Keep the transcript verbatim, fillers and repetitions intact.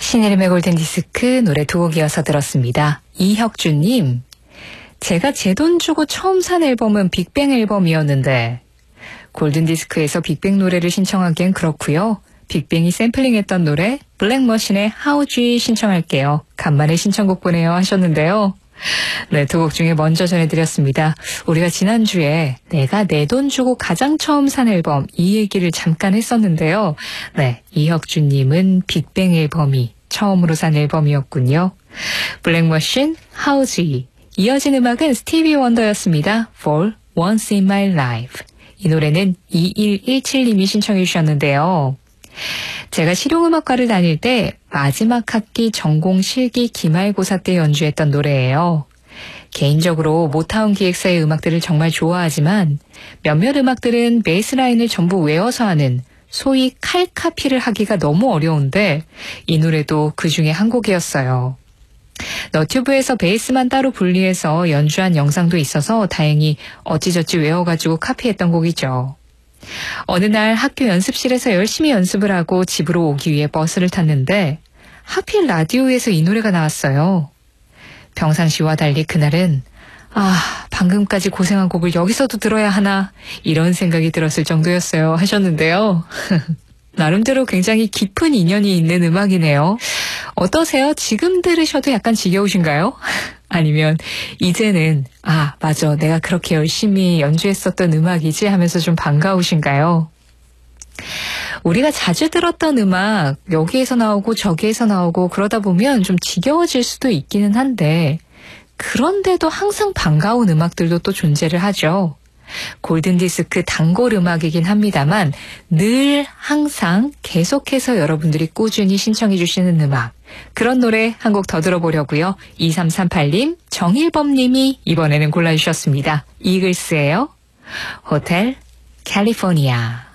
신혜림의 골든디스크 노래 두 곡 이어서 들었습니다. 이혁주님, 제가 제 돈 주고 처음 산 앨범은 빅뱅 앨범이었는데 골든디스크에서 빅뱅 노래를 신청하기엔 그렇고요. 빅뱅이 샘플링했던 노래 블랙머신의 하우지 신청할게요. 간만에 신청곡 보내요 하셨는데요. 네, 두 곡 중에 먼저 전해드렸습니다. 우리가 지난주에 내가 내 돈 주고 가장 처음 산 앨범 이 얘기를 잠깐 했었는데요. 네, 이혁주님은 빅뱅 앨범이 처음으로 산 앨범이었군요. 블랙머신, 하우지. 이어진 음악은 스티비 원더였습니다. For Once in My Life. 이 노래는 이일일칠님이 신청해 주셨는데요. 제가 실용음악과를 다닐 때 마지막 학기 전공 실기 기말고사 때 연주했던 노래예요. 개인적으로 모타운 기획사의 음악들을 정말 좋아하지만 몇몇 음악들은 베이스라인을 전부 외워서 하는 소위 칼카피를 하기가 너무 어려운데 이 노래도 그 중에 한 곡이었어요. 너튜브에서 베이스만 따로 분리해서 연주한 영상도 있어서 다행히 어찌저찌 외워가지고 카피했던 곡이죠. 어느 날 학교 연습실에서 열심히 연습을 하고 집으로 오기 위해 버스를 탔는데 하필 라디오에서 이 노래가 나왔어요. 평상시와 달리 그날은 아, 방금까지 고생한 곡을 여기서도 들어야 하나 이런 생각이 들었을 정도였어요 하셨는데요. 나름대로 굉장히 깊은 인연이 있는 음악이네요. 어떠세요? 지금 들으셔도 약간 지겨우신가요? 아니면 이제는 아 맞아 내가 그렇게 열심히 연주했었던 음악이지 하면서 좀 반가우신가요? 우리가 자주 들었던 음악 여기에서 나오고 저기에서 나오고 그러다 보면 좀 지겨워질 수도 있기는 한데 그런데도 항상 반가운 음악들도 또 존재를 하죠. 골든디스크 단골 음악이긴 합니다만 늘 항상 계속해서 여러분들이 꾸준히 신청해 주시는 음악 그런 노래 한 곡 더 들어보려고요. 이삼삼팔님, 정일범님이 이번에는 골라주셨습니다. 이글스예요. 호텔 캘리포니아.